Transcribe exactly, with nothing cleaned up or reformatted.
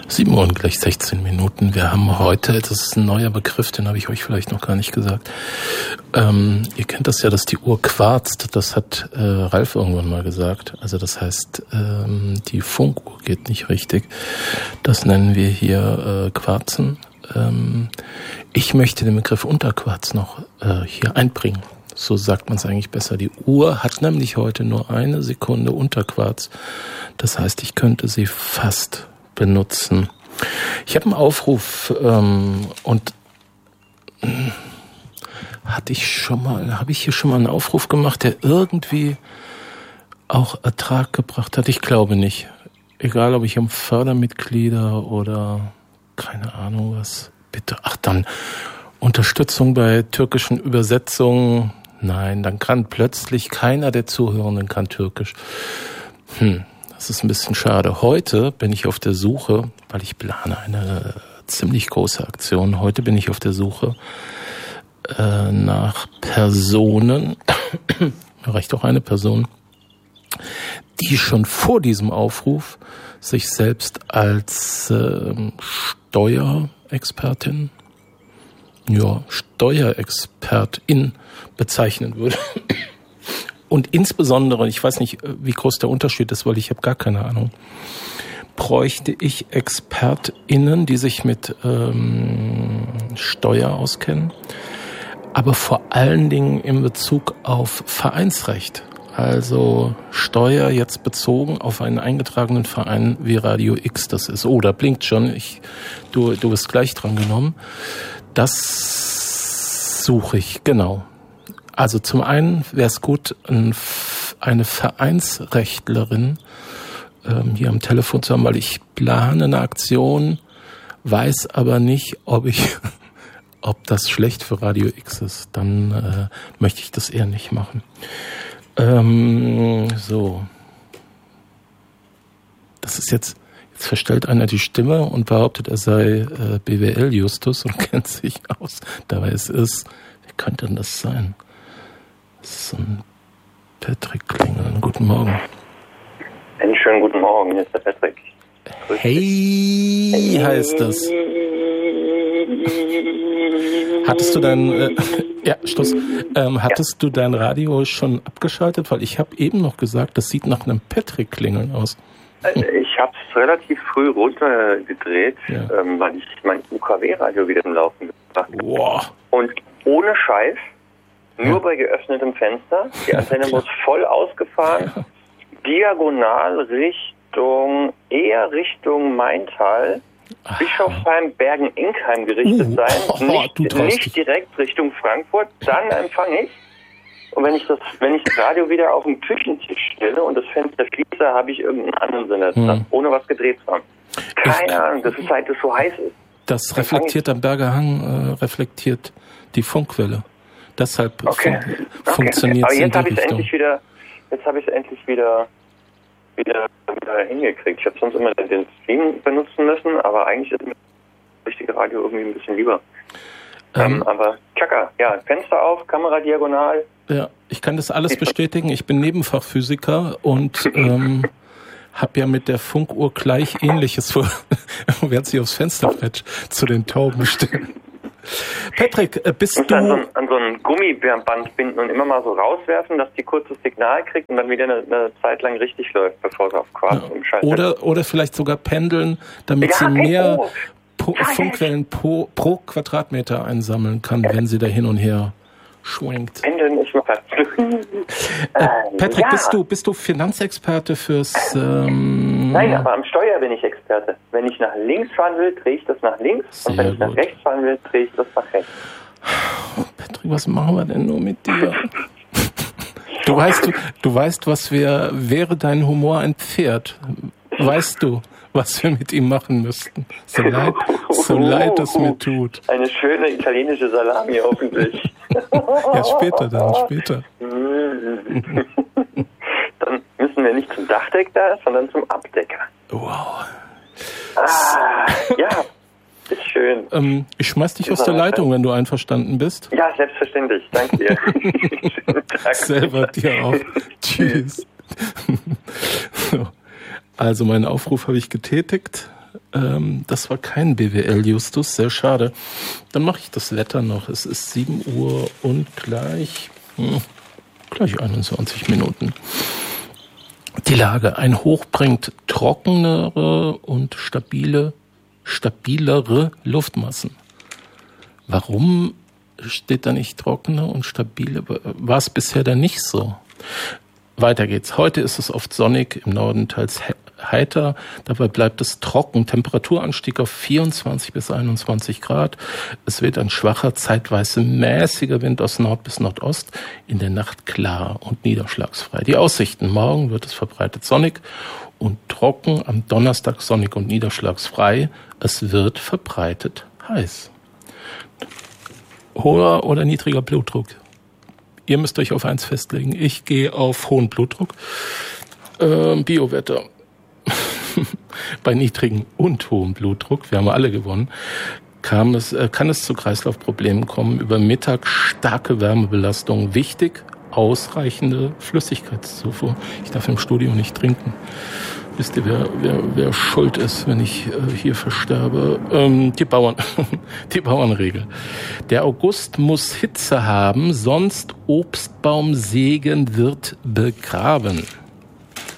sieben Uhr und gleich sechzehn Minuten. Wir haben heute, das ist ein neuer Begriff, den habe ich euch vielleicht noch gar nicht gesagt. Ähm, ihr kennt das ja, dass die Uhr quarzt. Das hat äh, Ralf irgendwann mal gesagt. Also das heißt, ähm, die Funkuhr geht nicht richtig. Das nennen wir hier äh, Quarzen. Ähm, ich möchte den Begriff Unterquarz noch äh, hier einbringen. So sagt man es eigentlich besser. Die Uhr hat nämlich heute nur eine Sekunde Unterquarz. Das heißt, ich könnte sie fast benutzen. Ich habe einen Aufruf ähm, und äh, hatte ich schon mal, habe ich hier schon mal einen Aufruf gemacht, der irgendwie auch Ertrag gebracht hat? Ich glaube nicht. Egal, ob ich um Fördermitglieder oder keine Ahnung was. Bitte, ach dann Unterstützung bei türkischen Übersetzungen. Nein, dann kann plötzlich keiner der Zuhörenden kann Türkisch. Hm, das ist ein bisschen schade. Heute bin ich auf der Suche, weil ich plane eine ziemlich große Aktion. Heute bin ich auf der Suche äh, nach Personen, reicht auch eine Person, die schon vor diesem Aufruf sich selbst als äh, Steuerexpertin, ja, Steuerexpertin bezeichnen würde. Und insbesondere, ich weiß nicht, wie groß der Unterschied ist, weil ich habe gar keine Ahnung, bräuchte ich ExpertInnen, die sich mit ähm, Steuer auskennen, aber vor allen Dingen in Bezug auf Vereinsrecht. Also Steuer jetzt bezogen auf einen eingetragenen Verein wie Radio X das ist. Oh, da blinkt schon. Ich, du, du bist gleich dran genommen. Das suche ich, genau. Also zum einen wäre es gut, ein, eine Vereinsrechtlerin ähm, hier am Telefon zu haben, weil ich plane eine Aktion, weiß aber nicht, ob ich, ob das schlecht für Radio X ist. Dann äh, möchte ich das eher nicht machen. Ähm, so. Das ist jetzt, jetzt verstellt einer die Stimme und behauptet, er sei äh, B W L-Justus und kennt sich aus. Dabei es ist, wer könnte denn das sein? Das ist so ein Patrick Klingeln. Guten Morgen. Einen schönen guten Morgen, hier ist der Patrick. Hey, hey, heißt das. Hattest du dein, äh, ja, Schluss. Ähm, hattest ja. du dein Radio schon abgeschaltet? Weil ich habe eben noch gesagt, das sieht nach einem Patrick-Klingeln aus. Hm. Ich habe es relativ früh runtergedreht, ja. ähm, weil ich mein U K W-Radio wieder im Laufen gebracht habe. Wow. Und ohne Scheiß, nur ja. bei geöffnetem Fenster, die Antenne muss voll ausgefahren, ja. diagonal Richtung, eher Richtung Maintal, Bischofsheim, Bergen-Inkheim gerichtet uh, sein, oh, nicht, nicht direkt Richtung Frankfurt, dann empfange ich. Und wenn ich das, wenn ich das Radio wieder auf den Küchentisch stelle und das Fenster schließe, habe ich irgendeinen anderen Sender dran, hm. ohne was gedreht zu haben. Keine ich, Ahnung, das ist seit es so heiß ist. Das reflektiert am Berger Hang, äh, reflektiert die Funkwelle. Deshalb okay. fun- okay. funktioniert es okay. Aber jetzt habe ich es Richtung. endlich wieder, jetzt habe ich es endlich wieder, wieder, wieder hingekriegt. Ich habe sonst immer den Stream benutzen müssen, aber eigentlich ist mir das richtige Radio irgendwie ein bisschen lieber. Ähm, ähm, aber tschakka, ja, Fenster auf, Kamera diagonal. Ja, ich kann das alles bestätigen. Ich bin Nebenfachphysiker und ähm, habe ja mit der Funkuhr gleich Ähnliches vor, während sie aufs Fensterbrett zu den Tauben stehen. Patrick, bist du... An so, ein, an so ein Gummiband binden und immer mal so rauswerfen, dass die kurzes Signal kriegt und dann wieder eine, eine Zeit lang richtig läuft, bevor sie auf Quarz ja. umschaltet. Oder, oder vielleicht sogar pendeln, damit ja, sie mehr oh. po, ja, Funkwellen pro, pro Quadratmeter einsammeln kann, ja. wenn sie da hin und her schwenkt. Pendeln ist noch was. äh, Patrick, ja. bist du bist du Finanzexperte fürs... Ähm Nein, aber am Steuer bin ich Experte. Wenn ich nach links fahren will, drehe ich das nach links. Sehr und wenn ich gut. nach rechts fahren will, drehe ich das nach rechts. Patrick, was machen wir denn nur mit dir? Du weißt, du, du weißt, was wir, wäre dein Humor ein Pferd? Weißt du, was wir mit ihm machen müssten? So leid, so leid es mir tut. Eine schöne italienische Salami hoffentlich. Ja, später dann, später. Dann müssen wir nicht zum Dachdecker, sondern zum Abdecker. Wow. Ah, ja, ist schön. Ähm, ich schmeiß dich aus der Leitung, wenn du einverstanden bist. Ja, selbstverständlich. Danke dir. Schönen Tag. Selber dir auch. Tschüss. So. Also meinen Aufruf habe ich getätigt. Ähm, das war kein B W L-Justus, sehr schade. Dann mache ich das Wetter noch. Es ist sieben Uhr und gleich, hm, gleich einundzwanzig Minuten. Die Lage. Ein Hoch bringt trockenere und stabile, stabilere Luftmassen. Warum steht da nicht trockene und stabile? War es bisher dann nicht so? Weiter geht's. Heute ist es oft sonnig, im Norden teils heiter. Dabei bleibt es trocken. Temperaturanstieg auf vierundzwanzig bis einundzwanzig Grad. Es weht ein schwacher, zeitweise mäßiger Wind aus Nord bis Nordost. In der Nacht klar und niederschlagsfrei. Die Aussichten. Morgen wird es verbreitet sonnig und trocken. Am Donnerstag sonnig und niederschlagsfrei. Es wird verbreitet heiß. Hoher oder niedriger Blutdruck? Ihr müsst euch auf eins festlegen. Ich gehe auf hohen Blutdruck. Ähm, Biowetter. Bei niedrigem und hohem Blutdruck, wir haben alle gewonnen, kam es, äh, kann es zu Kreislaufproblemen kommen. Über Mittag starke Wärmebelastung. Wichtig, ausreichende Flüssigkeitszufuhr. Ich darf im Studio nicht trinken. Wisst ihr, wer, wer, wer schuld ist, wenn ich äh, hier versterbe? Ähm, die Bauern, die Bauernregel. Der August muss Hitze haben, sonst Obstbaumsegen wird begraben.